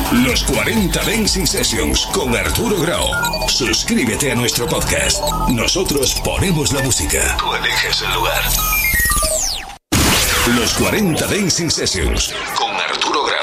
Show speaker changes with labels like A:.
A: Los 40 Dancing Sessions con Arturo Grau. Suscríbete a nuestro podcast. Nosotros ponemos la música. Tú eliges el lugar. Los 40 Dancing Sessions con Arturo Grau.